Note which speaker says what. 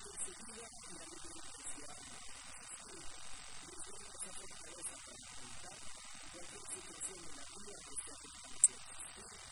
Speaker 1: perseguida y la delincuencia. Fortaleza para enfrentar cualquier situación negativa que sea